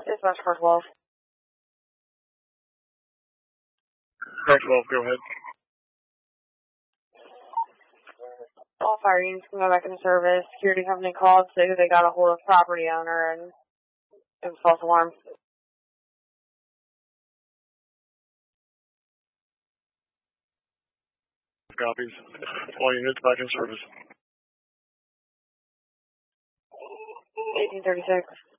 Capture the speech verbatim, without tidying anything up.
Dispatch car twelve. Car twelve, go ahead. All fire units can go back into service. Security company called, say they got a hold of property owner and it was false alarm. Copies. All units back in service. eighteen thirty-six.